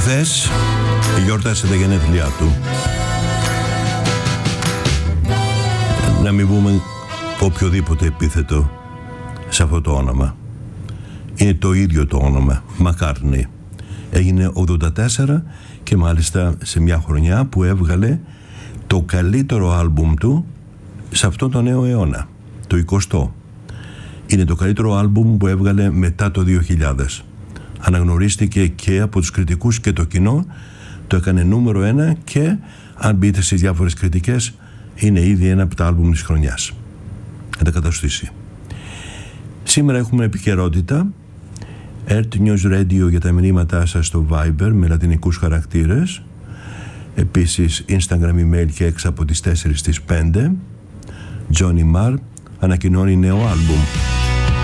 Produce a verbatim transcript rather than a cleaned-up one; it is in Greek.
Χθες γιόρτασε τα γενέθλιά του. Να μην πούμε οποιοδήποτε επίθετο σε αυτό το όνομα. Είναι το ίδιο το όνομα, Μακκάρτνι. Έγινε ογδόντα τέσσερα και μάλιστα σε μια χρονιά που έβγαλε το καλύτερο άλμπουμ του σε αυτό το νέο αιώνα, το εικοστό. Είναι το καλύτερο άλμπουμ που έβγαλε μετά το δύο χιλιάδες. Αναγνωρίστηκε και από τους κριτικούς και το κοινό, το έκανε νούμερο ένα και αν μπείτε σε διάφορες κριτικές είναι ήδη ένα από τα άλμπουμ της χρονιάς. Αντακαταστήσει. Σήμερα έχουμε επικαιρότητα. Earth News Radio για τα μηνύματά σας στο Viber με λατινικούς χαρακτήρες. Επίσης Instagram, email και έξω από τις τέσσερις στις πέντε. Johnny Marr ανακοινώνει νέο άλμπουμ.